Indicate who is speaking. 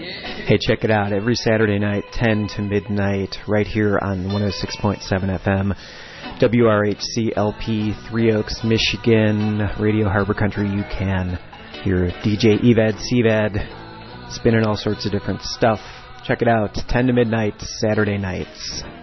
Speaker 1: Hey, check it out. Every Saturday night, 10 to midnight, right here on 106.7 FM, WRHC-LP, Three Oaks, Michigan, Radio Harbor Country. You can hear DJ Evad Cvad spinning all sorts of different stuff. Check it out, 10 to midnight, Saturday nights.